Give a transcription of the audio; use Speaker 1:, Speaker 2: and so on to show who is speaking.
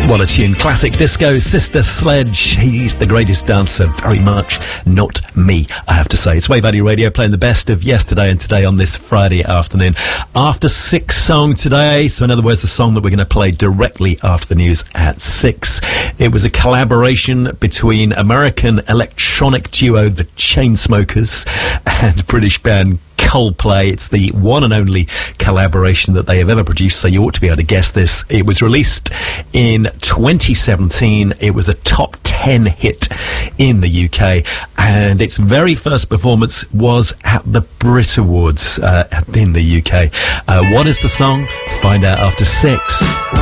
Speaker 1: What a tune. Classic disco, Sister Sledge. He's the greatest dancer. Very much not me, I have to say. It's Wave Value Radio playing the best of yesterday and today on this Friday afternoon. After 6 song today, so in other words, the song that we're going to play directly after the news at 6. It was a collaboration between American electronic duo The Chainsmokers and British band Coldplay. It's the one and only collaboration that they have ever produced, so you ought to be able to guess this. It was released in 2017. It was a top 10 hit in the UK, and its very first performance was at the Brit Awards in the UK. What is the song? Find out after 6.